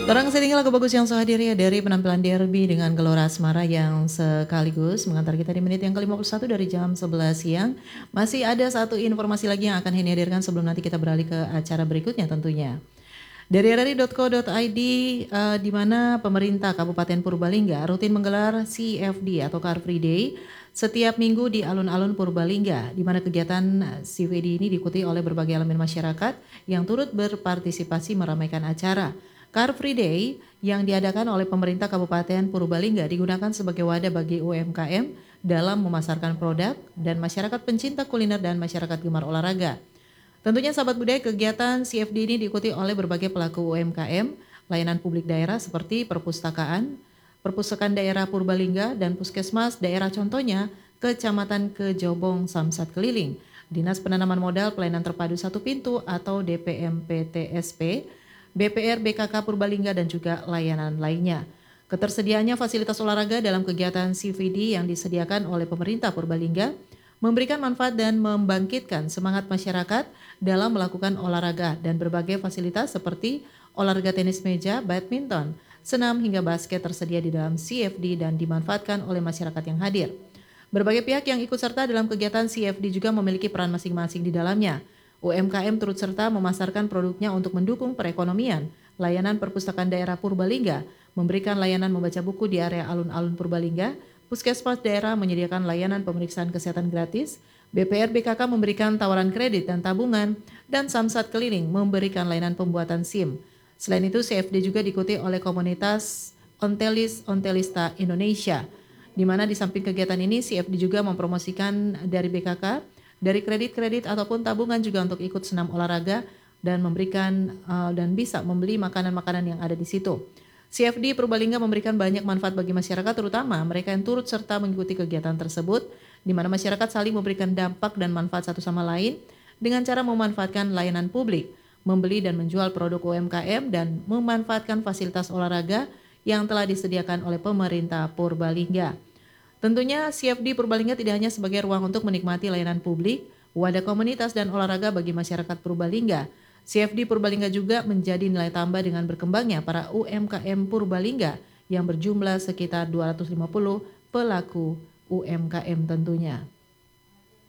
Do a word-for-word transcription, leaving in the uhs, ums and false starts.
Torang setting lagu bagus yang so hadir ya dari penampilan Derby dengan Gelora Asmara yang sekaligus mengantar kita di menit yang ke lima puluh satu dari jam sebelas siang. Masih ada satu informasi lagi yang akan Henny hadirkan sebelum nanti kita beralih ke acara berikutnya tentunya. Dari r r i titik co titik i d uh, di mana pemerintah Kabupaten Purbalingga rutin menggelar C F D atau Car Free Day setiap minggu di alun-alun Purbalingga, di mana kegiatan C F D ini diikuti oleh berbagai elemen masyarakat yang turut berpartisipasi meramaikan acara. Car Free Day yang diadakan oleh pemerintah Kabupaten Purbalingga digunakan sebagai wadah bagi U M K M dalam memasarkan produk dan masyarakat pencinta kuliner dan masyarakat gemar olahraga. Tentunya sahabat budaya, kegiatan C F D ini diikuti oleh berbagai pelaku U M K M, layanan publik daerah seperti perpustakaan, perpustakaan daerah Purbalingga dan puskesmas daerah contohnya Kecamatan Kejobong Samsat Keliling, Dinas Penanaman Modal Pelayanan Terpadu Satu Pintu atau D P M P T S P, B P R B K K Purbalingga dan juga layanan lainnya. Ketersediaannya fasilitas olahraga dalam kegiatan C V D yang disediakan oleh pemerintah Purbalingga memberikan manfaat dan membangkitkan semangat masyarakat dalam melakukan olahraga dan berbagai fasilitas seperti olahraga tenis meja, badminton, senam hingga basket tersedia di dalam C F D dan dimanfaatkan oleh masyarakat yang hadir. Berbagai pihak yang ikut serta dalam kegiatan C F D juga memiliki peran masing-masing di dalamnya. U M K M turut serta memasarkan produknya untuk mendukung perekonomian. Layanan perpustakaan daerah Purbalingga memberikan layanan membaca buku di area alun-alun Purbalingga. Puskesmas daerah menyediakan layanan pemeriksaan kesehatan gratis. B P R B K K memberikan tawaran kredit dan tabungan. Dan Samsat Keliling memberikan layanan pembuatan SIM. Selain itu C F D juga diikuti oleh komunitas Ontelis Ontelista Indonesia, di mana di samping kegiatan ini C F D juga mempromosikan dari B K K dari kredit-kredit ataupun tabungan juga untuk ikut senam olahraga dan memberikan uh, dan bisa membeli makanan-makanan yang ada di situ. C F D Purbalingga memberikan banyak manfaat bagi masyarakat, terutama mereka yang turut serta mengikuti kegiatan tersebut, di mana masyarakat saling memberikan dampak dan manfaat satu sama lain dengan cara memanfaatkan layanan publik, membeli dan menjual produk U M K M dan memanfaatkan fasilitas olahraga yang telah disediakan oleh pemerintah Purbalingga. Tentunya C F D Purbalingga tidak hanya sebagai ruang untuk menikmati layanan publik, wadah komunitas dan olahraga bagi masyarakat Purbalingga. C F D Purbalingga juga menjadi nilai tambah dengan berkembangnya para U M K M Purbalingga yang berjumlah sekitar dua ratus lima puluh pelaku U M K M tentunya.